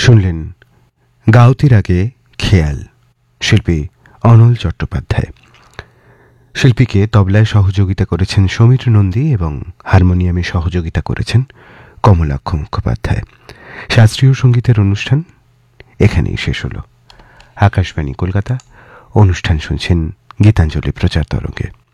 শুনলেন গাওতির আগে খেয়াল, শিল্পী অনল চট্টোপাধ্যায়। শিল্পীকে তবলায় সহযোগিতা করেছেন সমীর নন্দী এবং হারমোনিয়ামে সহযোগিতা করেছেন কমলাক্ষ মুখোপাধ্যায়। শাস্ত্রীয় সঙ্গীতের অনুষ্ঠান এখানেই শেষ হল। আকাশবাণী কলকাতা। অনুষ্ঠান শুনছেন গীতাঞ্জলি প্রচার তরঙ্গে।